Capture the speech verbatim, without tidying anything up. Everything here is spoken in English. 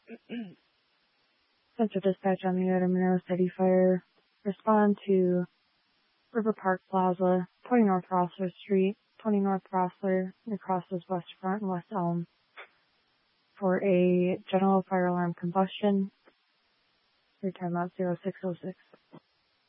Central Dispatch on the Outer Monroe City Fire. Respond to River Park Plaza, twenty North Rossler Street, twenty North Rossler, and crosses West Front and West Elm for a general fire alarm combustion. Your timeout zero six oh six.